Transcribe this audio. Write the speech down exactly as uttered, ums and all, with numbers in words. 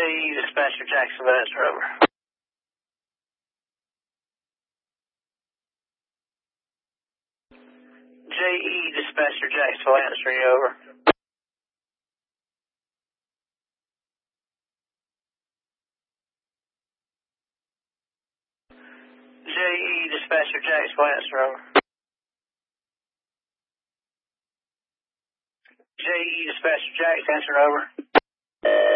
E Dispatcher Jacksonville, answer over. J E Dispatcher Jacksonville, answering over. J E Dispatcher Jacksonville, answer over. J E Dispatcher Jax, answer over.